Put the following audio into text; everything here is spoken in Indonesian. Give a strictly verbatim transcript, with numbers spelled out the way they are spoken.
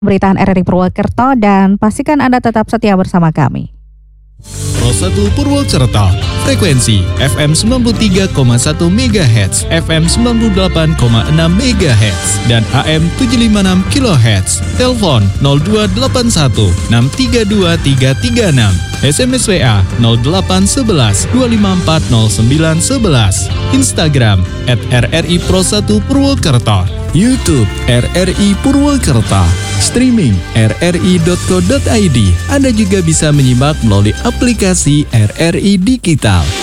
Pemberitaan R R I Purwokerto dan pastikan Anda tetap setia bersama kami. Pro satu Purwokerto, frekuensi F M sembilan puluh tiga koma satu megahertz, F M sembilan puluh delapan koma enam megahertz, dan A M tujuh ratus lima puluh enam kilohertz. Telepon nol dua delapan satu enam tiga dua tiga tiga enam. S M S W A nol delapan satu satu dua lima empat nol sembilan satu satu. Instagram at R R I Pro satu Purwokerto. YouTube R R I Purwokerto. Streaming r r i dot co dot i d. Anda juga bisa menyimak melalui aplikasi R R I Digital.